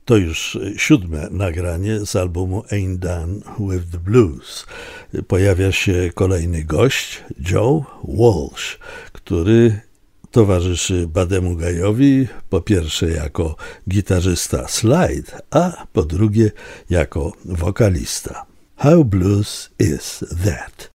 To już 7. nagranie z albumu Ain't Done with the Blues. Pojawia się kolejny gość, Joe Walsh, który towarzyszy Buddemu Guy'owi po pierwsze jako gitarzysta slide, a po drugie jako wokalista. How blues is that?